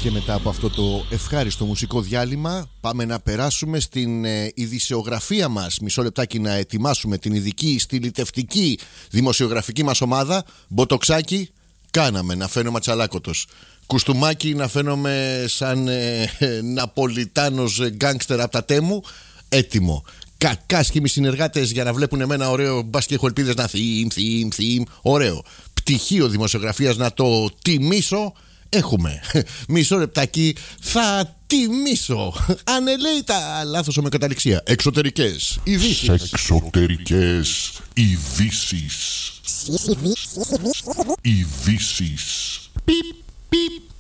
Και μετά από αυτό το ευχάριστο μουσικό διάλειμμα πάμε να περάσουμε στην ειδησιογραφία μας. Μισό λεπτάκι να ετοιμάσουμε την ειδική στυλιτευτική δημοσιογραφική μας ομάδα. Μποτοξάκι κάναμε να φαίνομαι ατσαλάκωτος. Κουστούμάκι να φαίνομαι σαν Ναπολιτάνος γκάνγκστερ από τα Τέμου. Έτοιμο. Κακάσχημοι συνεργάτες για να βλέπουν εμένα ωραίο. Μπας και έχω ελπίδες να θύμ. Ωραίο. Πτυχίο δημοσιογραφίας να το τιμήσω. Έχουμε. Μισό λεπτάκι. Θα τιμήσω. Ανελέητα. Λάθος ομοιοκαταληξία. Εξωτερικές ειδήσεις. Εξωτερικές ειδήσεις. Ειδήσεις. Πιπ, πιπ.